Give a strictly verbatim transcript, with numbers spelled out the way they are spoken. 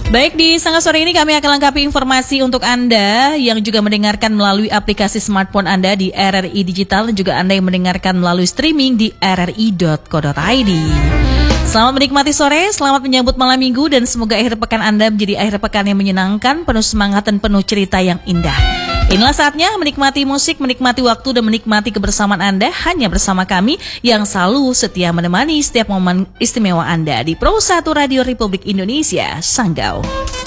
Baik, di Sangga Sore ini kami akan lengkapi informasi untuk Anda yang juga mendengarkan melalui aplikasi smartphone Anda di R R I Digital dan juga Anda yang mendengarkan melalui streaming di r r i dot co dot i d. Selamat menikmati sore, selamat menyambut malam minggu dan semoga akhir pekan Anda menjadi akhir pekan yang menyenangkan, penuh semangat dan penuh cerita yang indah. Inilah saatnya menikmati musik, menikmati waktu dan menikmati kebersamaan Anda hanya bersama kami yang selalu setia menemani setiap momen istimewa Anda di Pro satu Radio Republik Indonesia, Sanggau.